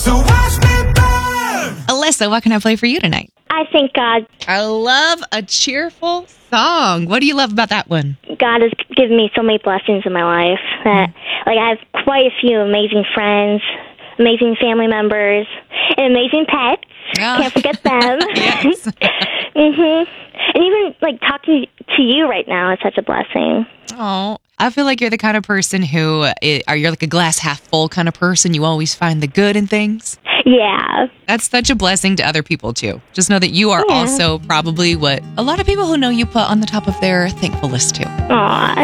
So watch me burn. Alyssa, what can I play for you tonight? I thank God. I love a cheerful song. What do you love about that one? God has given me so many blessings in my life that, like, I have quite a few amazing friends, amazing family members, and amazing pets. Oh. Can't forget them. Yes. And even, like, talking to you right now is such a blessing. Oh, I feel like you're the kind of person who, you're like a glass half full kind of person. You always find the good in things. Yeah. That's such a blessing to other people, too. Just know that you are also probably what a lot of people who know you put on the top of their thankful list, too. Aw,